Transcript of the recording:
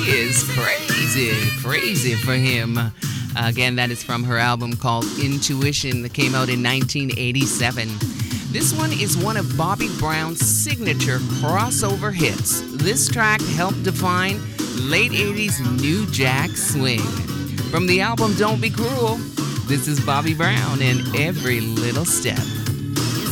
is crazy for him. Again, that is from her album called Intuition that came out in 1987. This one is one of Bobby Brown's signature crossover hits. This track helped define late 80s New Jack Swing. From the album Don't Be Cruel, this is Bobby Brown and Every Little Step.